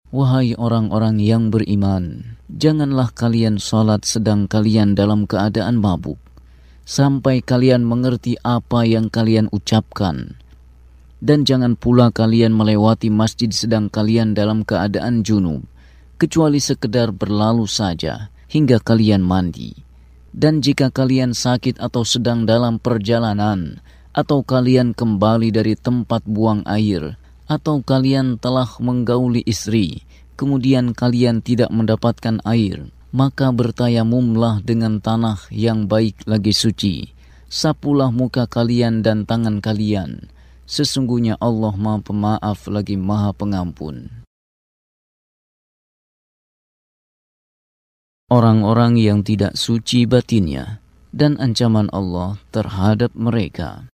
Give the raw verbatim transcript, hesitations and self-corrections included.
Wahai orang-orang yang beriman, janganlah kalian salat sedang kalian dalam keadaan mabuk, sampai kalian mengerti apa yang kalian ucapkan. Dan jangan pula kalian melewati masjid sedang kalian dalam keadaan junub, kecuali sekedar berlalu saja hingga kalian mandi. Dan jika kalian sakit atau sedang dalam perjalanan, atau kalian kembali dari tempat buang air, atau kalian telah menggauli istri, kemudian kalian tidak mendapatkan air, maka bertayamumlah dengan tanah yang baik lagi suci. Sapulah muka kalian dan tangan kalian. Sesungguhnya Allah Maha Pemaaf lagi Maha Pengampun. Orang-orang yang tidak suci batinnya dan ancaman Allah terhadap mereka.